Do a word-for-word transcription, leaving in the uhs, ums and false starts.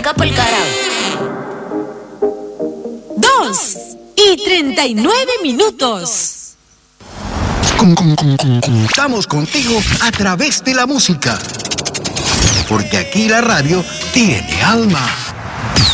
acá por el carajo. Dos y treinta y nueve minutos. Estamos contigo a través de la música. Porque aquí la radio tiene alma.